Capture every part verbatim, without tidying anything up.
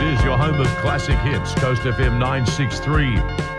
is your home of classic hits, Coast F M nine sixty-three.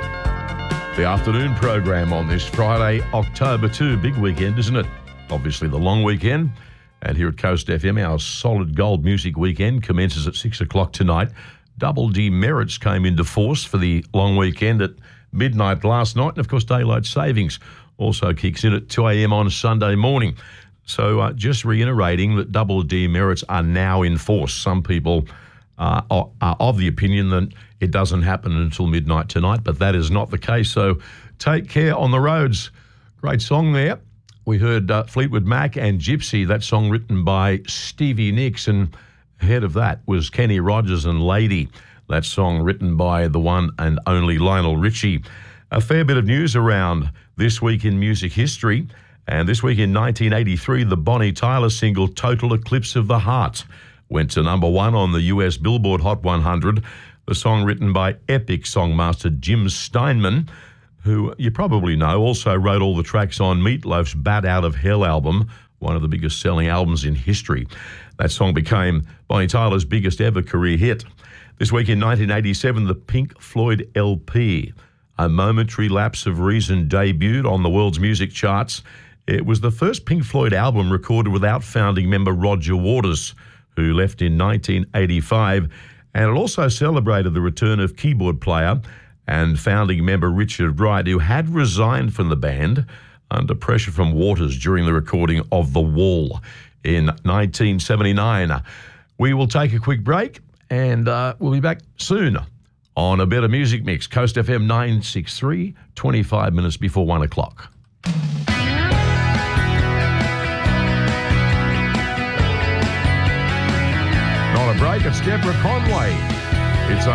The afternoon program on this Friday, October second. Big weekend, isn't it? Obviously the long weekend. And here at Coast F M, our solid gold music weekend commences at six o'clock tonight. Double demerits came into force for the long weekend at midnight last night. And, of course, daylight savings also kicks in at two a.m. on Sunday morning. So uh, just reiterating that double demerits are now in force. Some people uh, are, are of the opinion that it doesn't happen until midnight tonight, but that is not the case. So take care on the roads. Great song there. We heard uh, Fleetwood Mac and Gypsy, that song written by Stevie Nicks, and ahead of that was Kenny Rogers and Lady, that song written by the one and only Lionel Richie. A fair bit of news around this week in music history, and this week in nineteen eighty-three, the Bonnie Tyler single Total Eclipse of the Heart went to number one on the U S Billboard Hot one hundred, the song written by epic songmaster Jim Steinman, who you probably know also wrote all the tracks on Meatloaf's Bat Out of Hell album, one of the biggest selling albums in history. That song became Bonnie Tyler's biggest ever career hit. This week in nineteen eighty-seven, the Pink Floyd L P, A Momentary Lapse of Reason, debuted on the world's music charts. It was the first Pink Floyd album recorded without founding member Roger Waters, who left in nineteen eighty-five, and it also celebrated the return of keyboard player and founding member Richard Wright, who had resigned from the band under pressure from Waters during the recording of The Wall in nineteen seventy-nine. We will take a quick break, and uh, we'll be back soon on A Better Music Mix, Coast F M nine sixty-three, twenty-five minutes before one o'clock. Not a break, it's Deborah Conway. It's